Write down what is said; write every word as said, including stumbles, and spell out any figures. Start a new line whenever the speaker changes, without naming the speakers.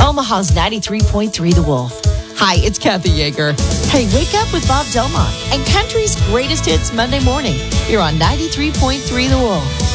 Omaha's ninety-three point three The Wolf. Hi, it's Kathy Yeager. Hey, wake up with Bob Delmont and country's greatest hits Monday morning. You're on ninety-three point three The Wolf.